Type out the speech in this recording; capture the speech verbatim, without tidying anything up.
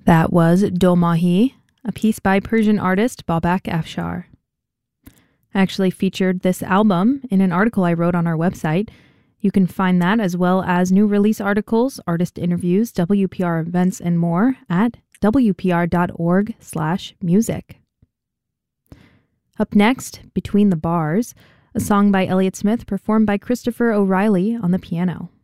That was Do Mahi, a piece by Persian artist Babak Afshar. I actually featured this album in an article I wrote on our website. You can find that as well as new release articles, artist interviews, W P R events, and more at w p r dot org slash music. Up next, Between the Bars, a song by Elliott Smith performed by Christopher O'Reilly on the piano.